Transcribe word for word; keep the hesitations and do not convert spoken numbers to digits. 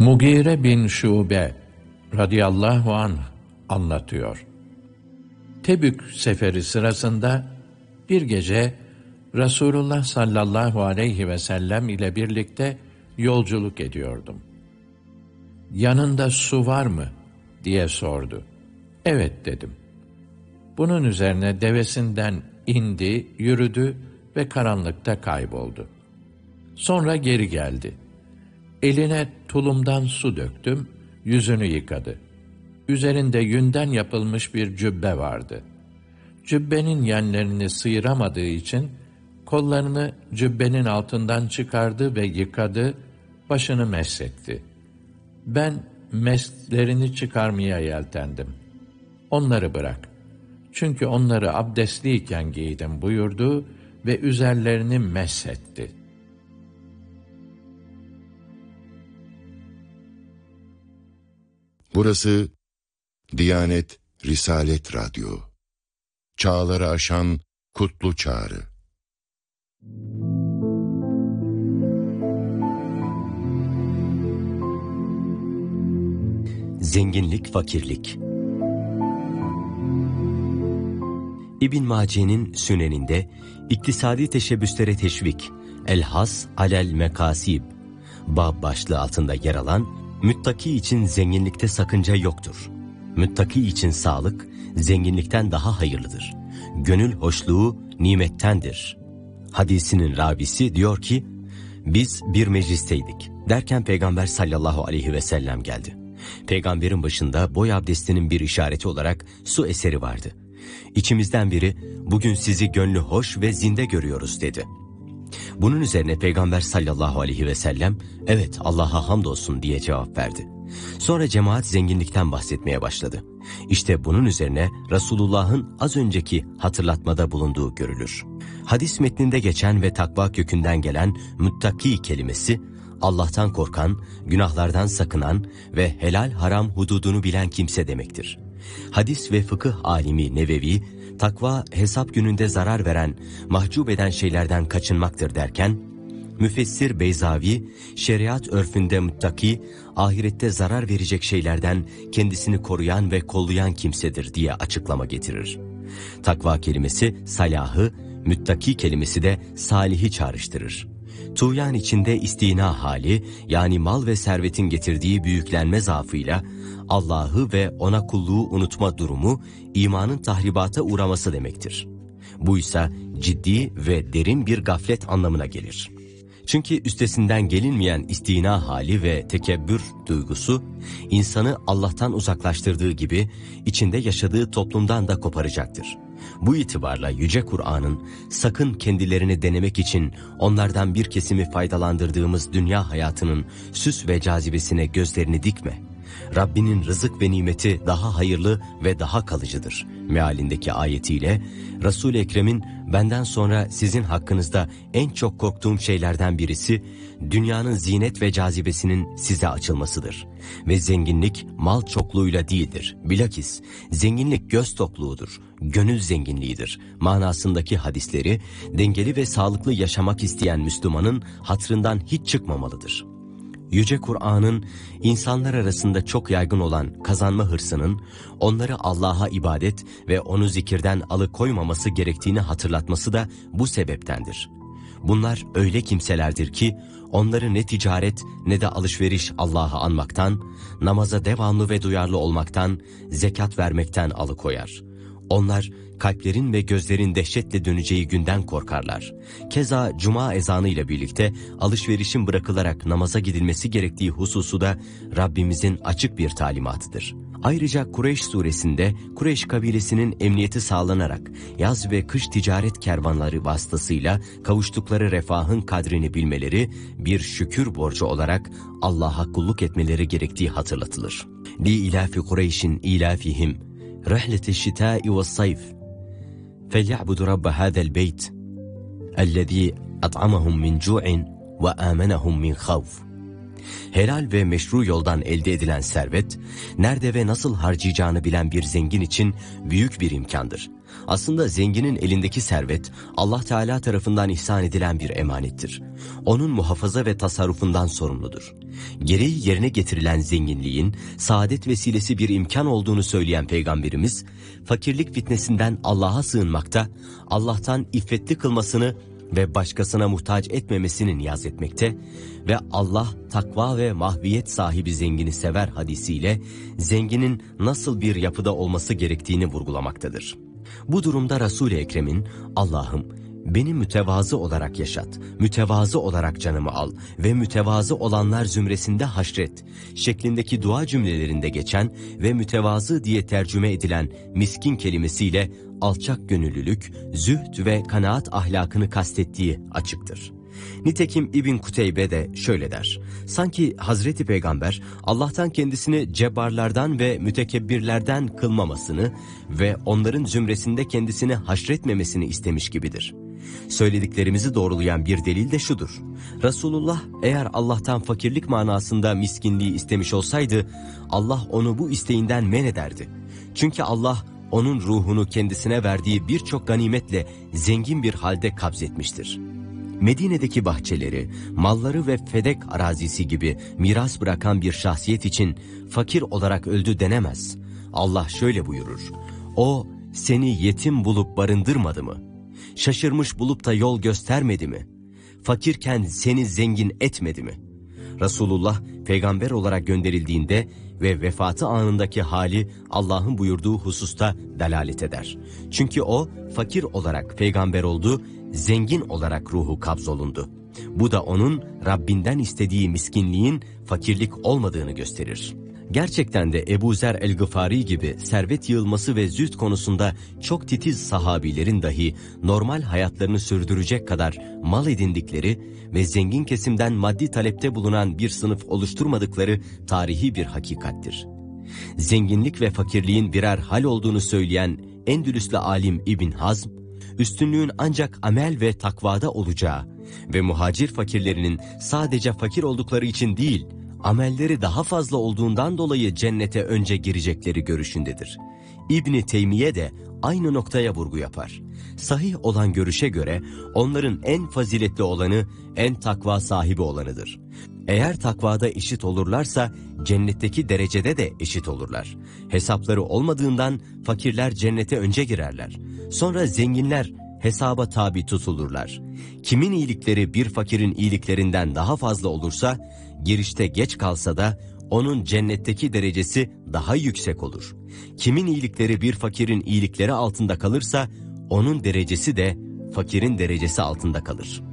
Mugire bin Şube radıyallahu anh anlatıyor. Tebük seferi sırasında bir gece Resulullah sallallahu aleyhi ve sellem ile birlikte yolculuk ediyordum. "Yanında su var mı?" diye sordu. "Evet," dedim. Bunun üzerine devesinden indi, yürüdü ve karanlıkta kayboldu. Sonra geri geldi. Eline tulumdan su döktüm, yüzünü yıkadı. Üzerinde yünden yapılmış bir cübbe vardı. Cübbenin yenlerini sıyıramadığı için kollarını cübbenin altından çıkardı ve yıkadı, başını meshetti. Ben meslerini çıkarmaya yeltendim. "Onları bırak. Çünkü onları abdestliyken giydim," buyurdu ve üzerlerini meshetti. Burası Diyanet Risalet Radyo. Çağları aşan kutlu çağrı. Zenginlik, fakirlik. İbn Mace'nin Süneninde İktisadi Teşebbüslere Teşvik, El-Has Alel Mekasib bab başlığı altında yer alan müttaki için zenginlikte sakınca yoktur. Müttaki için sağlık zenginlikten daha hayırlıdır. Gönül hoşluğu nimettendir. Hadisinin ravisi diyor ki, biz bir meclisteydik. Derken Peygamber sallallahu aleyhi ve sellem geldi. Peygamberin başında boy abdestinin bir işareti olarak su eseri vardı. İçimizden biri, bugün sizi gönlü hoş ve zinde görüyoruz dedi. Bunun üzerine Peygamber sallallahu aleyhi ve sellem, evet Allah'a hamdolsun diye cevap verdi. Sonra cemaat zenginlikten bahsetmeye başladı. İşte bunun üzerine Resulullah'ın az önceki hatırlatmada bulunduğu görülür. Hadis metninde geçen ve takva kökünden gelen müttaki kelimesi, Allah'tan korkan, günahlardan sakınan ve helal haram hududunu bilen kimse demektir. Hadis ve fıkıh alimi Nevevi, takva hesap gününde zarar veren, mahcup eden şeylerden kaçınmaktır derken, müfessir Beyzavi, şeriat örfünde muttaki, ahirette zarar verecek şeylerden kendisini koruyan ve kollayan kimsedir diye açıklama getirir. Takva kelimesi salahı, müttaki kelimesi de salihi çağrıştırır. Tuğyan içinde istina hali, yani mal ve servetin getirdiği büyüklenme zaafıyla Allah'ı ve ona kulluğu unutma durumu imanın tahribata uğraması demektir. Bu ise ciddi ve derin bir gaflet anlamına gelir. Çünkü üstesinden gelinmeyen istina hali ve tekebbür duygusu insanı Allah'tan uzaklaştırdığı gibi içinde yaşadığı toplumdan da koparacaktır. Bu itibarla Yüce Kur'an'ın sakın kendilerini denemek için onlardan bir kesimi faydalandırdığımız dünya hayatının süs ve cazibesine gözlerini dikme. Rabbinin rızık ve nimeti daha hayırlı ve daha kalıcıdır mealindeki ayetiyle Resul-i Ekrem'in benden sonra sizin hakkınızda en çok korktuğum şeylerden birisi dünyanın zinet ve cazibesinin size açılmasıdır. Ve zenginlik mal çokluğuyla değildir. Bilakis zenginlik göz tokluğudur, gönül zenginliğidir manasındaki hadisleri dengeli ve sağlıklı yaşamak isteyen Müslümanın hatırından hiç çıkmamalıdır. Yüce Kur'an'ın insanlar arasında çok yaygın olan kazanma hırsının onları Allah'a ibadet ve onu zikirden alıkoymaması gerektiğini hatırlatması da bu sebeptendir. Bunlar öyle kimselerdir ki onları ne ticaret ne de alışveriş Allah'ı anmaktan, namaza devamlı ve duyarlı olmaktan, zekat vermekten alıkoyar. Onlar kalplerin ve gözlerin dehşetle döneceği günden korkarlar. Keza cuma ezanı ile birlikte alışverişin bırakılarak namaza gidilmesi gerektiği hususu da Rabbimizin açık bir talimatıdır. Ayrıca Kureyş suresinde Kureyş kabilesinin emniyeti sağlanarak yaz ve kış ticaret kervanları vasıtasıyla kavuştukları refahın kadrini bilmeleri bir şükür borcu olarak Allah'a kulluk etmeleri gerektiği hatırlatılır. Li ilafi Kureyş'in ilafihim rehlet-i şitâi ve sayf فَلْيَعْبُدُ رَبَّ هَذَا الْبَيْتِ الَّذ۪ي أَطْعَمَهُمْ مِنْ جُوعٍ وَآمَنَهُمْ مِنْ خَوْفٍ. Helal ve meşru yoldan elde edilen servet, nerede ve nasıl harcayacağını bilen bir zengin için büyük bir imkandır. Aslında zenginin elindeki servet, Allah Teala tarafından ihsan edilen bir emanettir. Onun muhafaza ve tasarrufundan sorumludur. Gereği yerine getirilen zenginliğin, saadet vesilesi bir imkan olduğunu söyleyen Peygamberimiz, fakirlik fitnesinden Allah'a sığınmakta, Allah'tan iffetli kılmasını ve başkasına muhtaç etmemesini niyaz etmekte ve Allah takva ve mahviyet sahibi zengini sever hadisiyle zenginin nasıl bir yapıda olması gerektiğini vurgulamaktadır. Bu durumda Resul-i Ekrem'in Allah'ım beni mütevazı olarak yaşat, mütevazı olarak canımı al ve mütevazı olanlar zümresinde haşret şeklindeki dua cümlelerinde geçen ve mütevazı diye tercüme edilen miskin kelimesiyle alçak gönüllülük, zühd ve kanaat ahlakını kastettiği açıktır. Nitekim İbn Kuteybe de şöyle der: sanki Hazreti Peygamber Allah'tan kendisini cebbarlardan ve mütekebbirlerden kılmamasını ve onların zümresinde kendisini haşretmemesini istemiş gibidir. Söylediklerimizi doğrulayan bir delil de şudur: Resulullah eğer Allah'tan fakirlik manasında miskinliği istemiş olsaydı, Allah onu bu isteğinden men ederdi. Çünkü Allah onun ruhunu kendisine verdiği birçok ganimetle zengin bir halde kabzetmiştir. Medine'deki bahçeleri, malları ve fedek arazisi gibi miras bırakan bir şahsiyet için fakir olarak öldü denemez. Allah şöyle buyurur: o seni yetim bulup barındırmadı mı? Şaşırmış bulup da yol göstermedi mi? Fakirken seni zengin etmedi mi? Resulullah peygamber olarak gönderildiğinde ve vefatı anındaki hali Allah'ın buyurduğu hususta delalet eder. Çünkü o fakir olarak peygamber oldu, zengin olarak ruhu kabzolundu. Bu da onun Rabbinden istediği miskinliğin fakirlik olmadığını gösterir. Gerçekten de Ebu Zer el-Gıfari gibi servet yığılması ve zühd konusunda çok titiz sahabilerin dahi normal hayatlarını sürdürecek kadar mal edindikleri ve zengin kesimden maddi talepte bulunan bir sınıf oluşturmadıkları tarihi bir hakikattir. Zenginlik ve fakirliğin birer hal olduğunu söyleyen Endülüslü alim İbn Hazm, üstünlüğün ancak amel ve takvada olacağı ve muhacir fakirlerinin sadece fakir oldukları için değil, amelleri daha fazla olduğundan dolayı cennete önce girecekleri görüşündedir. İbn Teymiye de aynı noktaya vurgu yapar. Sahih olan görüşe göre onların en faziletli olanı, en takva sahibi olanıdır. Eğer takvada eşit olurlarsa cennetteki derecede de eşit olurlar. Hesapları olmadığından fakirler cennete önce girerler. Sonra zenginler hesaba tabi tutulurlar. Kimin iyilikleri bir fakirin iyiliklerinden daha fazla olursa, girişte geç kalsa da onun cennetteki derecesi daha yüksek olur. Kimin iyilikleri bir fakirin iyilikleri altında kalırsa, onun derecesi de fakirin derecesi altında kalır.